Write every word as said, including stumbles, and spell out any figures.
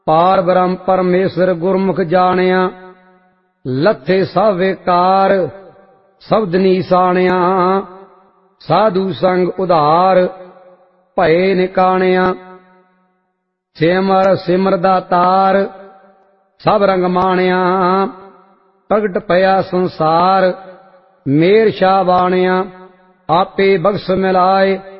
पार ब्रह्म परमेश्वर गुरमुख जानिया, लथे सब विकार शब्द निशानिया। साधु संग उधार भये निकानिया, सिमर सिमर दातार सब रंग मानिया। प्रगट पया संसार मेर शाह बानिया, आपे बख्श मिलाए